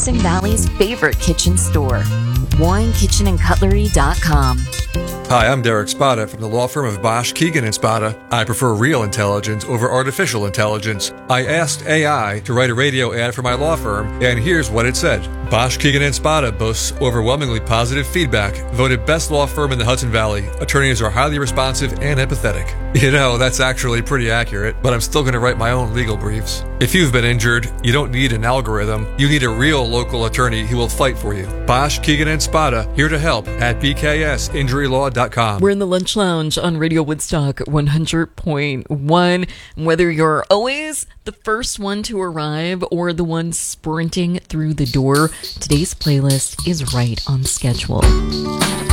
Hudson Valley's favorite kitchen store, WarrenKitchenandCutlery.com. Hi, I'm Derek Spada from the law firm of Bosch, Keegan & Spada. I prefer real intelligence over artificial intelligence. I asked AI to write a radio ad for my law firm, and here's what it said. Bosch, Keegan & Spada boasts overwhelmingly positive feedback. Voted best law firm in the Hudson Valley. Attorneys are highly responsive and empathetic. You know, that's actually pretty accurate, but I'm still going to write my own legal briefs. If you've been injured, you don't need an algorithm. You need a real local attorney who will fight for you. Bosch, Keegan & Spada, here to help at bksinjurylaw.com. We're in the Lunch Lounge on Radio Woodstock 100.1. Whether you're always the first one to arrive or the one sprinting through the door, today's playlist is right on schedule.